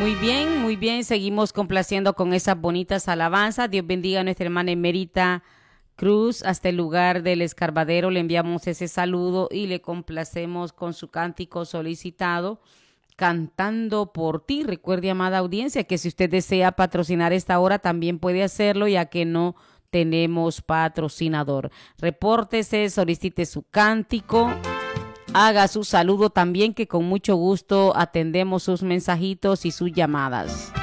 muy bien. Seguimos complaciendo con esas bonitas alabanzas. Dios bendiga a nuestra hermana Emerita Cruz. Hasta el lugar del Escarbadero le enviamos ese saludo y le complacemos con su cántico solicitado, Cantando por ti. Recuerde, amada audiencia, que si usted desea patrocinar esta hora, también puede hacerlo, ya que no tenemos patrocinador. Repórtese, solicite su cántico, haga su saludo también, que con mucho gusto atendemos sus mensajitos y sus llamadas.